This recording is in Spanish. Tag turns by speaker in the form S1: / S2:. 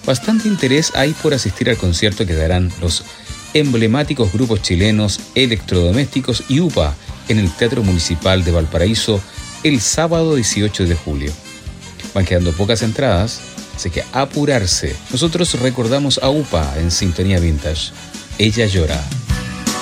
S1: bastante interés hay por asistir al concierto que darán los emblemáticos grupos chilenos Electrodomésticos y UPA en el Teatro Municipal de Valparaíso el sábado 18 de julio. Van quedando pocas entradas, así que apurarse. Nosotros recordamos a UPA en Sintonía Vintage. Ella llora.